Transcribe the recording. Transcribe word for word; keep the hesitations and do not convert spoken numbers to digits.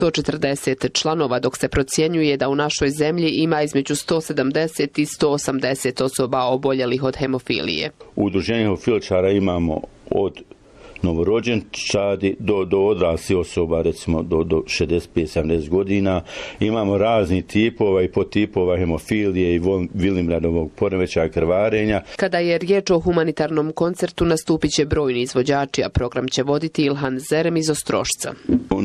sto četrdeset članova, dok se procjenjuje da u našoj zemlji ima između sto sedamdeset i sto osamdeset osoba oboljelih od hemofilije. U udruženju hemofiličara imamo od novorođenčadi do, do odraslih osoba, recimo do, do šezdeset pet sedamdeset godina. Imamo razni tipova i podtipova hemofilije i Willenbradovog poremećaja krvarenja. Kada je riječ o humanitarnom koncertu, nastupit će brojni izvođači, a program će voditi Ilhan Zerem iz Ostrošca.